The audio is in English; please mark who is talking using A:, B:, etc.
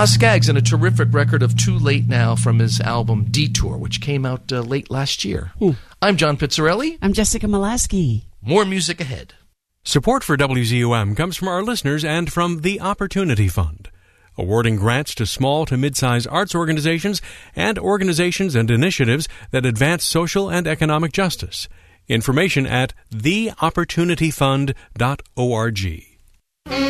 A: Boz Scaggs and a terrific record of Too Late Now from his album Detour, which came out late last year. I'm John Pizzarelli.
B: I'm Jessica Molaski.
A: More music ahead.
C: Support for WZUM comes from our listeners and from the Opportunity Fund, awarding grants to small to mid-size arts organizations and initiatives that advance social and economic justice. Information at theopportunityfund.org.